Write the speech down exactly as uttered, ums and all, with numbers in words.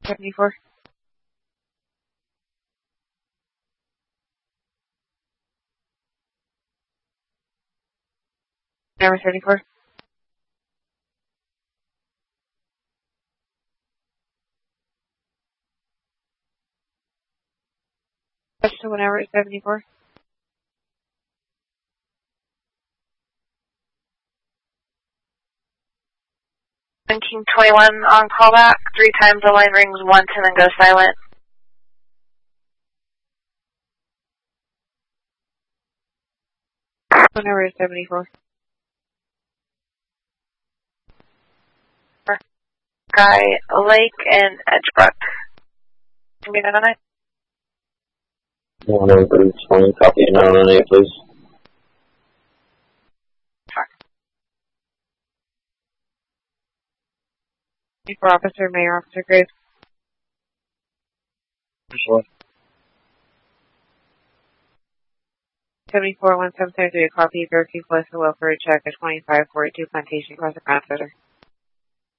seventy-four. Number seventy-four. Question whenever it's seventy-four. nineteen twenty-one on callback. Three times the line rings once and then goes silent. Whenever it's seventy-four. Sky Lake and Edgebrook. Can we get on it? one oh three twenty, copy nine one eight, please. seventy-four Officer, Mayor Officer Graves. Sure. seventy-four one seven seven three, copy, Berkeley Police and Welfare check at twenty-five forty-two Plantation Cross the Ground Center.